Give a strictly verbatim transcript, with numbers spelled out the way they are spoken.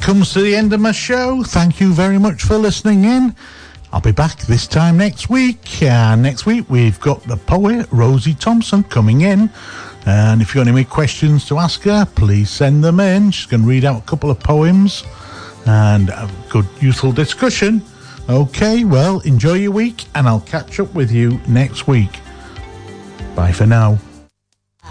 comes to the end of my show. Thank you very much for listening in. I'll be back this time next week. Uh, next week, we've got the poet Rosie Thompson coming in. And if you've got any questions to ask her, please send them in. She's going to read out a couple of poems and a good, useful discussion. Okay, well, enjoy your week, and I'll catch up with you next week. Bye for now.